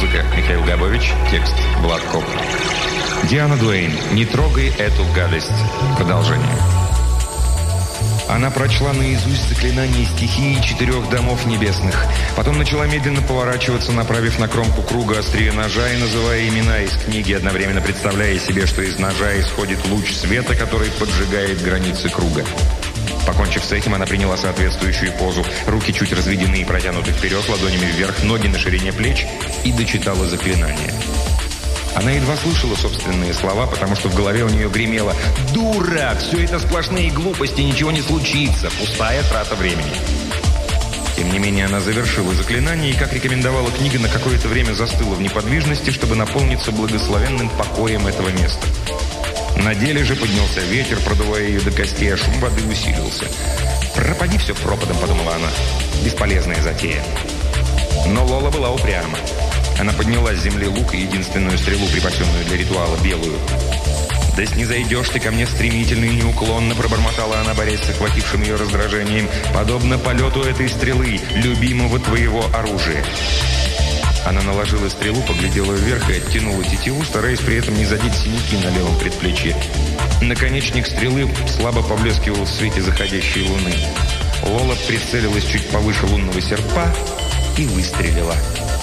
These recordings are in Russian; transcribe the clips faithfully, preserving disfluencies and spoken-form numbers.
Музыка Михаил Габович, текст Влад Коп. Диана Дуэйн, «Не трогай эту гадость». Продолжение. Она прочла наизусть заклинание стихии четырех домов небесных. Потом начала медленно поворачиваться, направив на кромку круга острие ножа и называя имена из книги, одновременно представляя себе, что из ножа исходит луч света, который поджигает границы круга. Покончив с этим, она приняла соответствующую позу. Руки чуть разведены и протянуты вперед, ладонями вверх, ноги на ширине плеч, и дочитала заклинание. Она едва слышала собственные слова, потому что в голове у нее гремело: «Дура! Все это сплошные глупости, ничего не случится! Пустая трата времени!» Тем не менее, она завершила заклинание и, как рекомендовала книга, на какое-то время застыла в неподвижности, чтобы наполниться благословенным покоем этого места. На деле же поднялся ветер, продувая ее до костей, а шум воды усилился. «Пропади все пропадом», — подумала она. «Бесполезная затея». Но Лола была упряма. Она подняла с земли лук и единственную стрелу, припасенную для ритуала, белую. «Да снизойдешь ты ко мне стремительно и неуклонно», — пробормотала она, борясь с охватившим ее раздражением, «подобно полету этой стрелы, любимого твоего оружия». Она наложила стрелу, поглядела вверх и оттянула тетиву, стараясь при этом не задеть синяки на левом предплечье. Наконечник стрелы слабо поблескивал в свете заходящей луны. Лола прицелилась чуть повыше лунного серпа и выстрелила.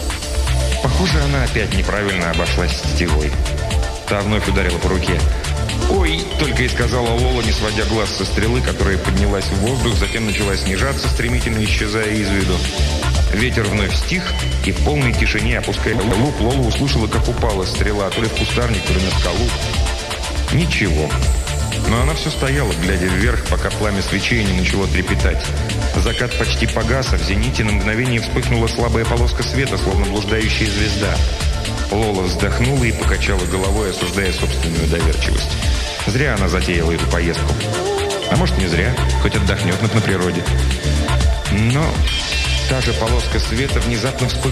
Похоже, она опять неправильно обошлась с тетивой. Та вновь ударила по руке. «Ой!» — только и сказала Лола, не сводя глаз со стрелы, которая поднялась в воздух, затем начала снижаться, стремительно исчезая из виду. Ветер вновь стих, и в полной тишине, опуская лук, Лола услышала, как упала стрела, то ли в кустарник, то ли на скалу. Ничего. Но она все стояла, глядя вверх, пока пламя свечей не начало трепетать. Закат почти погас, а в зените на мгновение вспыхнула слабая полоска света, словно блуждающая звезда. Лола вздохнула и покачала головой, осуждая собственную доверчивость. Зря она затеяла эту поездку. А может, не зря, хоть отдохнет на природе. Но та же полоска света внезапно вспыхнула